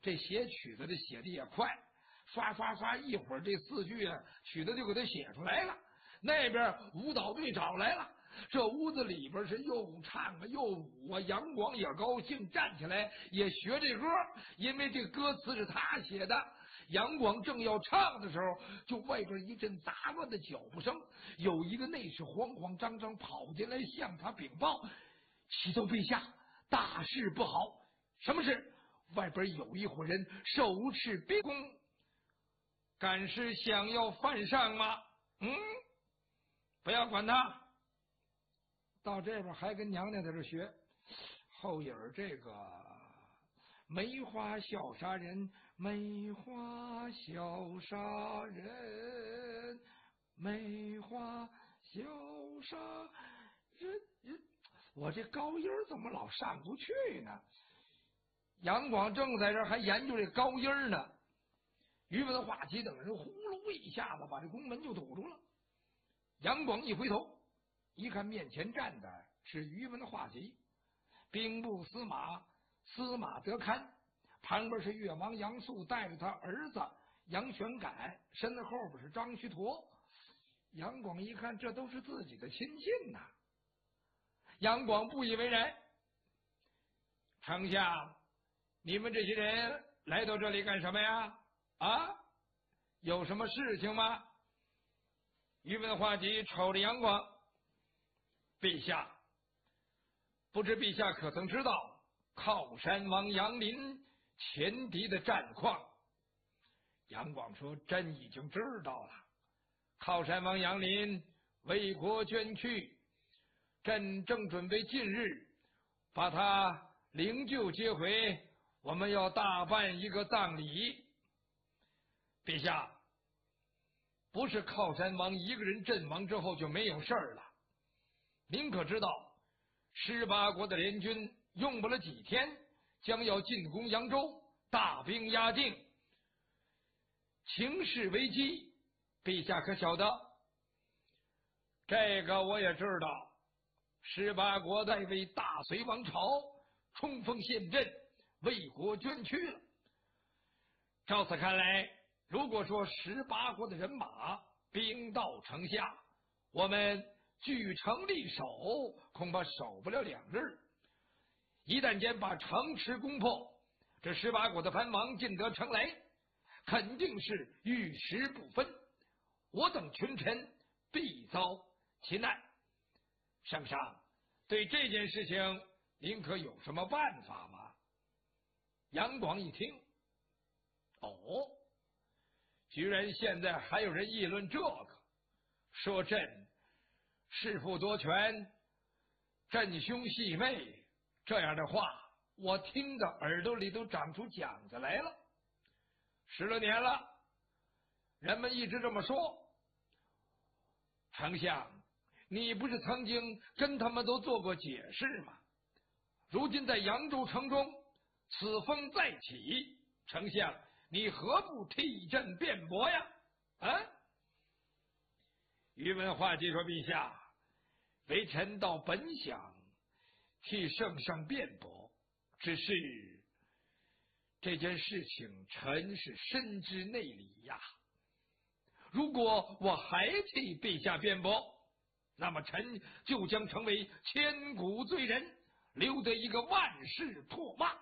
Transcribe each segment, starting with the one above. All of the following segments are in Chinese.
这写曲子的写的也快，刷刷刷，一会儿这4句啊曲子就给他写出来了。那边舞蹈队找来了，这屋子里边是又唱啊又舞啊。杨广也高兴，站起来也学这歌，因为这歌词是他写的。杨广正要唱的时候，就外边一阵杂乱的脚步声，有一个内侍慌慌张张跑进来向他禀报：启奏陛下，大事不好！什么事？外边有一伙人手持兵弓，敢是想要犯上吗？不要管他。到这边还跟娘娘在这学后影这个梅花笑杀人，梅花笑杀人，梅花笑杀人。我这高音怎么老上不去呢？杨广正在这还研究这高音呢，于文化及等人呼噜一下子把这宫门就堵住了。杨广一回头一看，面前站的是于文化及，兵部司马司马德堪，旁边是越王杨素带着他儿子杨玄感，身后边是张须陀。杨广一看，这都是自己的亲信呐。杨广不以为然：丞相，你们这些人来到这里干什么呀？有什么事情吗？于文化及瞅着杨广：陛下，不知陛下可曾知道靠山王杨林前敌的战况？杨广说：朕已经知道了。靠山王杨林为国捐躯，朕正准备近日把他灵柩接回，我们要大办一个葬礼。陛下，不是靠山王一个人阵亡之后就没有事儿了。您可知道18国的联军用不了几天将要进攻扬州，大兵压境，情势危机，陛下可晓得？这个我也知道。18国在为大隋王朝冲锋陷阵，为国捐躯了。照此看来，如果说18国的人马兵到城下，我们据城立守，恐怕守不了2日。一旦间把城池攻破，这18国的藩王进得城来，肯定是玉石不分，我等群臣必遭其难。圣上，对这件事情您可有什么办法吗？杨广一听，居然现在还有人议论这个，说朕弑父夺权，朕兄系妹，这样的话我听的耳朵里都长出茧子来了。10多年了，人们一直这么说。丞相，你不是曾经跟他们都做过解释吗？如今在扬州城中此风再起，丞相你何不替朕辩驳呀？于文化及说：陛下，微臣倒本想替圣上辩驳，只是这件事情臣是深知内里呀。如果我还替陛下辩驳，那么臣就将成为千古罪人，留得一个万世唾骂。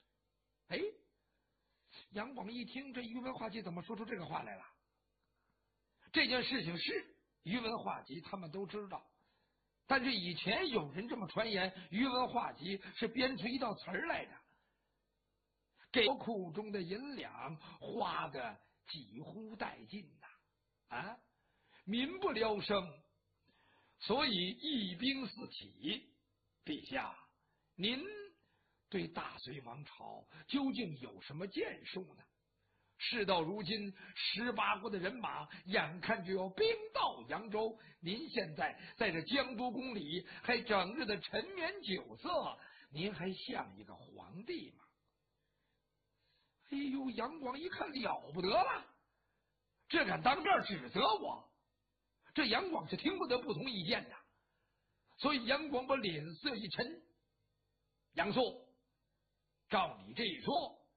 杨广一听，这于文化及怎么说出这个话来了？这件事情是于文化及他们都知道，但是以前有人这么传言，于文化及是编出一道词儿来的，给国库中的银两花得几乎殆尽呐，民不聊生，所以义兵四起。陛下，您对大隋王朝究竟有什么建树呢？事到如今，18国的人马眼看就要兵到扬州，您现在在这江都宫里还整日的沉湎酒色，您还像一个皇帝吗？杨广一看了不得了，这敢当面指责我，这杨广是听不得不同意见的。所以杨广把脸色一沉：杨素，照你这一说，